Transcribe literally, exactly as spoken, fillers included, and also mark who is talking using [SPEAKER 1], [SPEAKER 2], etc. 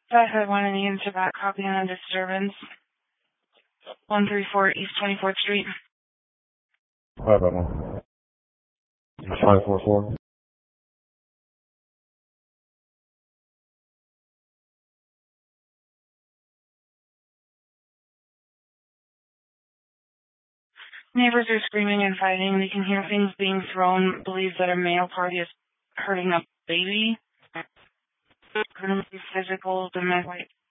[SPEAKER 1] five five one in the unit back, copy on a disturbance. one three four East twenty-fourth Street.
[SPEAKER 2] five five one. five four four.
[SPEAKER 1] Neighbors are screaming and fighting. They can hear things being thrown. Believe that a male party is hurting a baby. Could be physical, domestic.